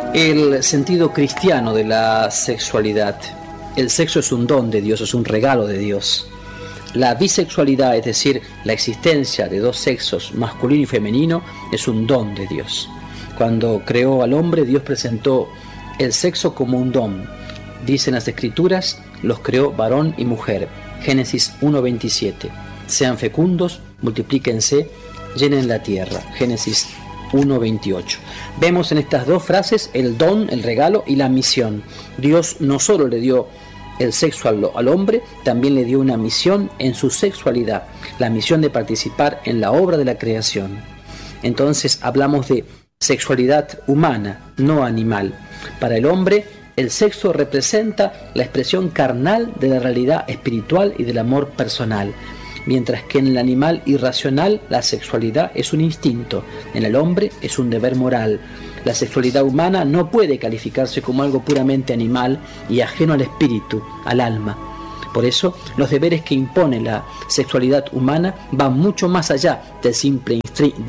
El sentido cristiano de la sexualidad. El sexo es un don de Dios, es un regalo de Dios. La bisexualidad, es decir, la existencia de dos sexos, masculino y femenino, es un don de Dios. Cuando creó al hombre, Dios presentó el sexo como un don. Dicen las Escrituras, los creó varón y mujer. Génesis 1:27. Sean fecundos, multiplíquense, llenen la tierra. Génesis 1:28. Vemos en estas dos frases el don, el regalo y la misión. Dios no solo le dio el sexo al hombre, también le dio una misión en su sexualidad, la misión de participar en la obra de la creación. Entonces hablamos de sexualidad humana, no animal. Para el hombre, el sexo representa la expresión carnal de la realidad espiritual y del amor personal, mientras que en el animal irracional la sexualidad es un instinto, en el hombre es un deber moral. La sexualidad humana no puede calificarse como algo puramente animal y ajeno al espíritu, al alma. Por eso, los deberes que impone la sexualidad humana van mucho más allá del simple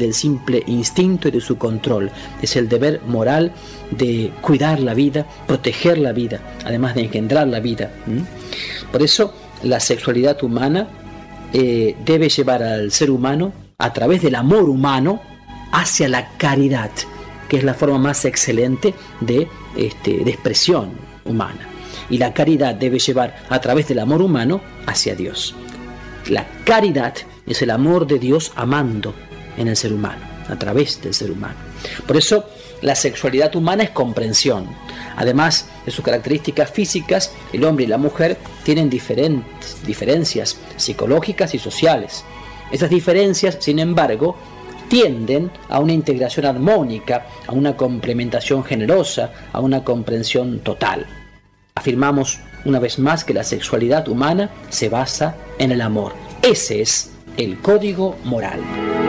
instinto y de su control. Es el deber moral de cuidar la vida, proteger la vida, además de engendrar la vida. Por eso, la sexualidad humana debe llevar al ser humano, a través del amor humano, hacia la caridad, que es la forma más excelente de expresión humana. Y la caridad debe llevar a través del amor humano hacia Dios. La caridad es el amor de Dios amando en el ser humano, a través del ser humano. Por eso la sexualidad humana es comprensión. Además de sus características físicas, el hombre y la mujer tienen diferencias psicológicas y sociales. Esas diferencias, sin embargo, tienden a una integración armónica, a una complementación generosa, a una comprensión total. Afirmamos una vez más que la sexualidad humana se basa en el amor. Ese es el código moral.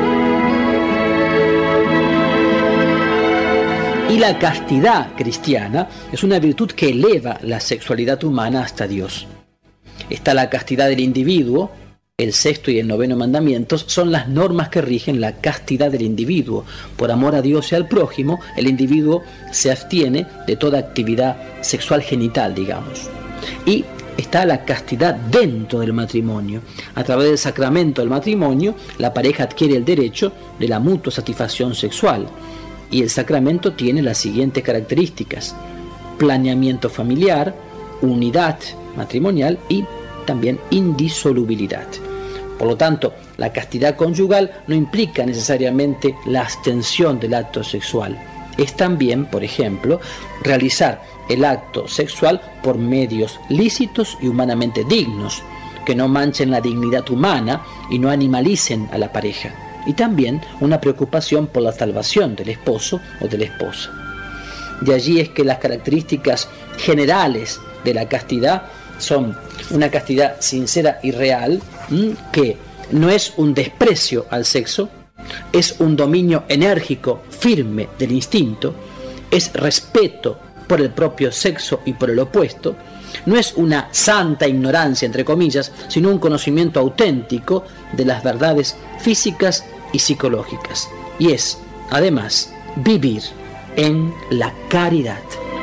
Y la castidad cristiana es una virtud que eleva la sexualidad humana hasta Dios. Está la castidad del individuo. El sexto y el noveno mandamientos son las normas que rigen la castidad del individuo. Por amor a Dios y al prójimo, el individuo se abstiene de toda actividad sexual genital, digamos. Y está la castidad dentro del matrimonio. A través del sacramento del matrimonio, la pareja adquiere el derecho de la mutua satisfacción sexual. Y el sacramento tiene las siguientes características: planeamiento familiar, unidad matrimonial y también indisolubilidad. Por lo tanto, la castidad conyugal no implica necesariamente la abstención del acto sexual. Es también, por ejemplo, realizar el acto sexual por medios lícitos y humanamente dignos, que no manchen la dignidad humana y no animalicen a la pareja. Y también una preocupación por la salvación del esposo o de la esposa. De allí es que las características generales de la castidad son una castidad sincera y real, que no es un desprecio al sexo, es un dominio enérgico, firme del instinto, es respeto por el propio sexo y por el opuesto, no es una santa ignorancia, entre comillas, sino un conocimiento auténtico de las verdades físicas y psicológicas. Y es, además, vivir en la caridad.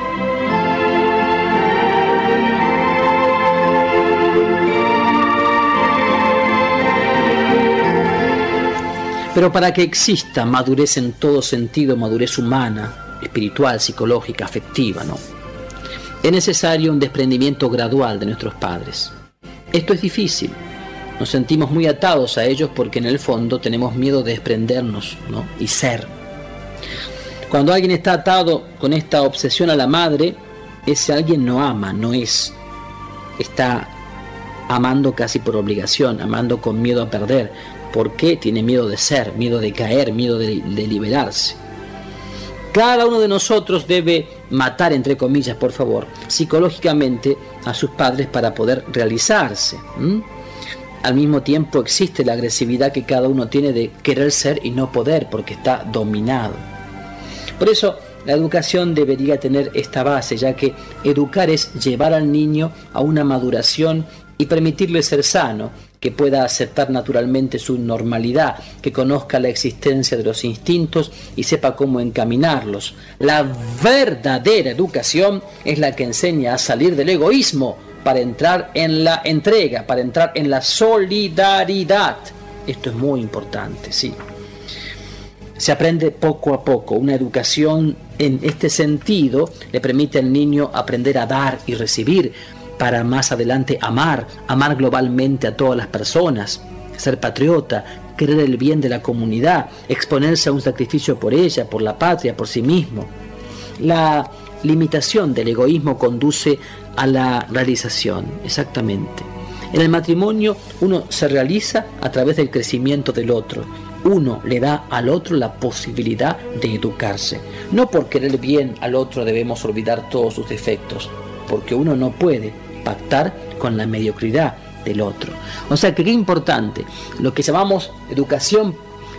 Pero para que exista madurez en todo sentido, madurez humana, espiritual, psicológica, afectiva, ¿no?, es necesario un desprendimiento gradual de nuestros padres. Esto es difícil. Nos sentimos muy atados a ellos porque en el fondo tenemos miedo de desprendernos, ¿no?, y ser. Cuando alguien está atado con esta obsesión a la madre, ese alguien no ama, no es. Está amando casi por obligación, amando con miedo a perder. ¿Por qué? Tiene miedo de ser, miedo de caer, miedo de liberarse. Cada uno de nosotros debe matar, entre comillas, por favor, psicológicamente a sus padres para poder realizarse. Al mismo tiempo existe la agresividad que cada uno tiene de querer ser y no poder porque está dominado. Por eso la educación debería tener esta base, ya que educar es llevar al niño a una maduración y permitirle ser sano, que pueda aceptar naturalmente su normalidad, que conozca la existencia de los instintos y sepa cómo encaminarlos. La verdadera educación es la que enseña a salir del egoísmo para entrar en la entrega, para entrar en la solidaridad. Esto es muy importante, sí. Se aprende poco a poco. Una educación en este sentido le permite al niño aprender a dar y recibir, para más adelante amar globalmente a todas las personas, ser patriota, querer el bien de la comunidad, exponerse a un sacrificio por ella, por la patria, por sí mismo. La limitación del egoísmo conduce a la realización, exactamente. En el matrimonio uno se realiza a través del crecimiento del otro. Uno le da al otro la posibilidad de educarse. No por querer bien al otro debemos olvidar todos sus defectos, porque uno no puede pactar con la mediocridad del otro. O sea que qué importante, lo que llamamos educación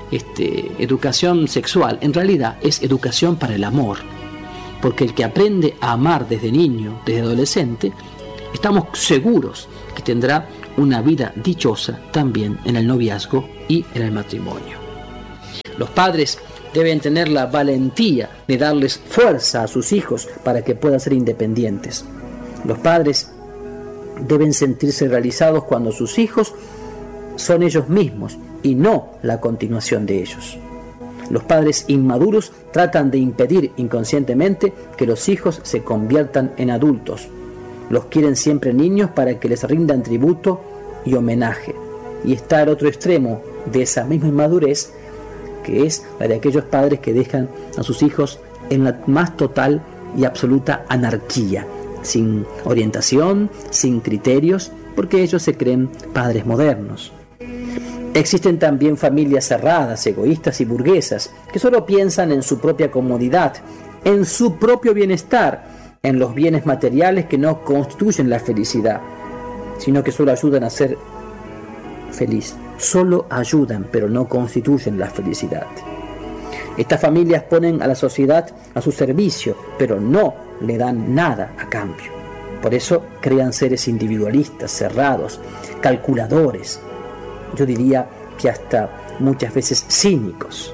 sexual, en realidad es educación para el amor, porque el que aprende a amar desde niño, desde adolescente, estamos seguros que tendrá una vida dichosa también en el noviazgo y en el matrimonio. Los padres deben tener la valentía de darles fuerza a sus hijos para que puedan ser independientes. Los padres deben sentirse realizados cuando sus hijos son ellos mismos y no la continuación de ellos. Los padres inmaduros tratan de impedir inconscientemente que los hijos se conviertan en adultos. Los quieren siempre niños para que les rindan tributo y homenaje. Y está el otro extremo de esa misma inmadurez, que es la de aquellos padres que dejan a sus hijos en la más total y absoluta anarquía, sin orientación, sin criterios, porque ellos se creen padres modernos. Existen también familias cerradas, egoístas y burguesas, que solo piensan en su propia comodidad, en su propio bienestar, en los bienes materiales que no constituyen la felicidad, sino que solo ayudan a ser feliz. Solo ayudan, pero no constituyen la felicidad. Estas familias ponen a la sociedad a su servicio, pero no le dan nada a cambio. Por eso crean seres individualistas, cerrados, calculadores, yo diría que hasta muchas veces cínicos.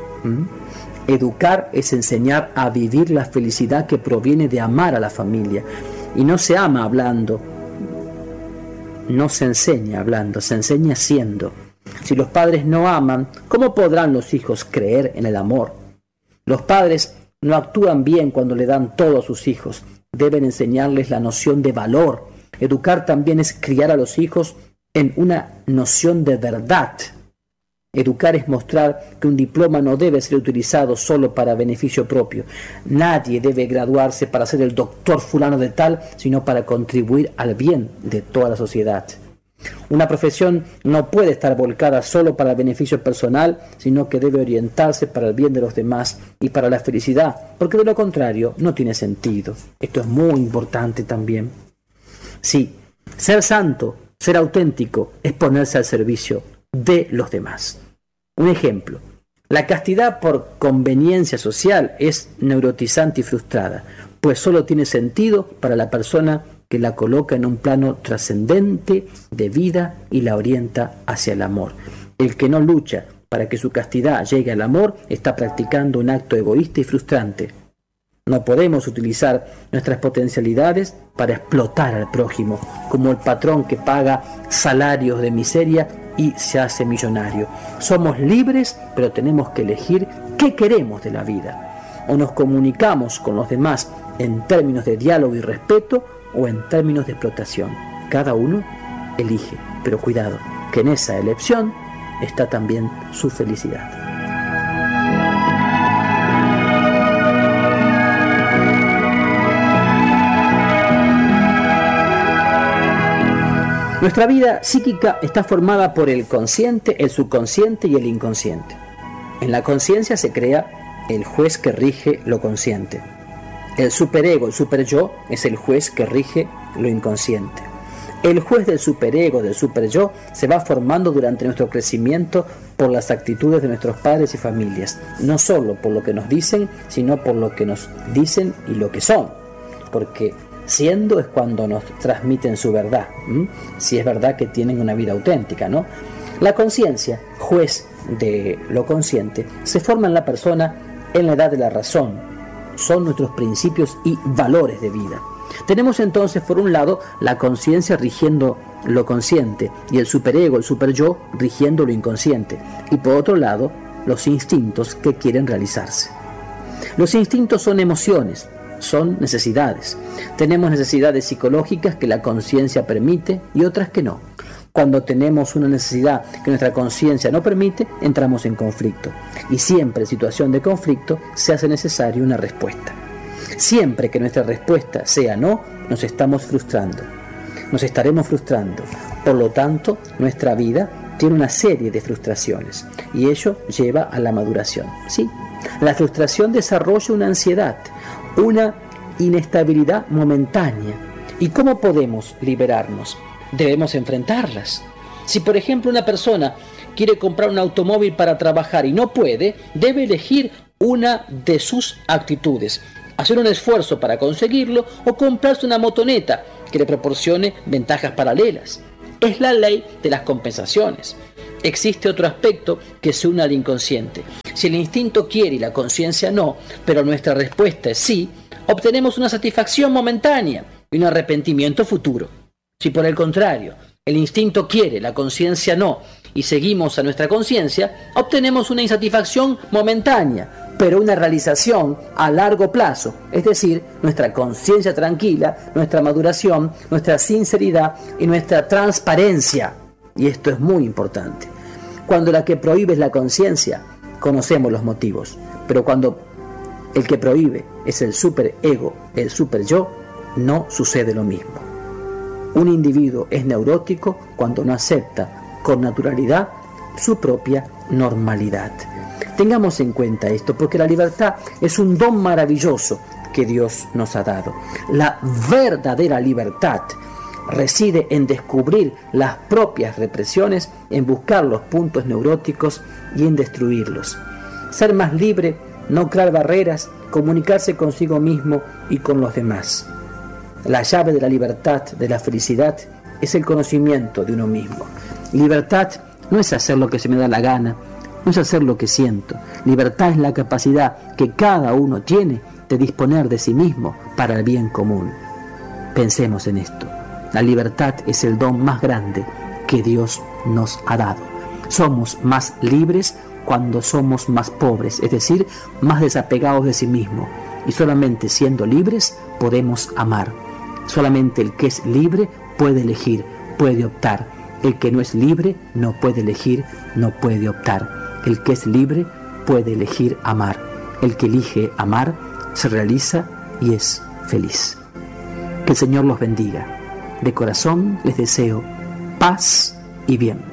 Educar es enseñar a vivir la felicidad que proviene de amar a la familia. Y no se ama hablando, no se enseña hablando, se enseña siendo. Si los padres no aman, ¿cómo podrán los hijos creer en el amor? Los padres no actúan bien cuando le dan todo a sus hijos. Deben enseñarles la noción de valor. Educar también es criar a los hijos en una noción de verdad. Educar es mostrar que un diploma no debe ser utilizado solo para beneficio propio. Nadie debe graduarse para ser el doctor fulano de tal, sino para contribuir al bien de toda la sociedad. Una profesión no puede estar volcada solo para el beneficio personal, sino que debe orientarse para el bien de los demás y para la felicidad, porque de lo contrario no tiene sentido. Esto es muy importante también. Sí, ser santo, ser auténtico, es ponerse al servicio de los demás. Un ejemplo: la castidad por conveniencia social es neurotizante y frustrada, pues solo tiene sentido para la persona que la coloca en un plano trascendente de vida y la orienta hacia el amor. El que no lucha para que su castidad llegue al amor está practicando un acto egoísta y frustrante. No podemos utilizar nuestras potencialidades para explotar al prójimo, como el patrón que paga salarios de miseria y se hace millonario. Somos libres, pero tenemos que elegir qué queremos de la vida. O nos comunicamos con los demás en términos de diálogo y respeto, o en términos de explotación. Cada uno elige, pero cuidado, que en esa elección está también su felicidad. Nuestra vida psíquica está formada por el consciente, el subconsciente y el inconsciente. En la conciencia se crea el juez que rige lo consciente. El superego, el superyo, es el juez que rige lo inconsciente. El juez del superego, del superyo, se va formando durante nuestro crecimiento por las actitudes de nuestros padres y familias, no solo por lo que nos dicen, sino por lo que nos dicen y lo que son. Porque Siendo es cuando nos transmiten su verdad, si es verdad que tienen una vida auténtica, ¿no? La conciencia, juez de lo consciente, se forma en la persona en la edad de la razón. Son nuestros principios y valores de vida. Tenemos entonces, por un lado, la conciencia rigiendo lo consciente y el superego, el superyo, rigiendo lo inconsciente. Y por otro lado, los instintos que quieren realizarse. Los instintos son emociones, son necesidades. Tenemos necesidades psicológicas que la conciencia permite y otras que no. Cuando tenemos una necesidad que nuestra conciencia no permite, entramos en conflicto. Y siempre en situación de conflicto se hace necesaria una respuesta. Siempre que nuestra respuesta sea no, nos estamos frustrando. Nos estaremos frustrando. Por lo tanto, nuestra vida tiene una serie de frustraciones y ello lleva a la maduración. Sí, la frustración desarrolla una ansiedad, una inestabilidad momentánea. ¿Y cómo podemos liberarnos? Debemos enfrentarlas. Si por ejemplo una persona quiere comprar un automóvil para trabajar y no puede, debe elegir una de sus actitudes: hacer un esfuerzo para conseguirlo o comprarse una motoneta que le proporcione ventajas paralelas. Es la ley de las compensaciones. Existe otro aspecto que se une al inconsciente. Si el instinto quiere y la conciencia no, pero nuestra respuesta es sí, obtenemos una satisfacción momentánea y un arrepentimiento futuro. Si por el contrario, el instinto quiere, la conciencia no, y seguimos a nuestra conciencia, obtenemos una insatisfacción momentánea, pero una realización a largo plazo, es decir, nuestra conciencia tranquila, nuestra maduración, nuestra sinceridad y nuestra transparencia. Y esto es muy importante. Cuando la que prohíbe es la conciencia, conocemos los motivos, pero cuando el que prohíbe es el superego, el superyo, no sucede lo mismo. Un individuo es neurótico cuando no acepta con naturalidad su propia normalidad. Tengamos en cuenta esto, porque la libertad es un don maravilloso que Dios nos ha dado. La verdadera libertad reside en descubrir las propias represiones, en buscar los puntos neuróticos y en destruirlos. Ser más libre, no crear barreras, comunicarse consigo mismo y con los demás. La llave de la libertad, de la felicidad, es el conocimiento de uno mismo. Libertad no es hacer lo que se me da la gana, no es hacer lo que siento. Libertad es la capacidad que cada uno tiene de disponer de sí mismo para el bien común. Pensemos en esto. La libertad es el don más grande que Dios nos ha dado. Somos más libres cuando somos más pobres, es decir, más desapegados de sí mismo. Y solamente siendo libres podemos amar. Solamente el que es libre puede elegir, puede optar. El que no es libre no puede elegir, no puede optar. El que es libre puede elegir amar. El que elige amar se realiza y es feliz. Que el Señor los bendiga. De corazón les deseo paz y bien.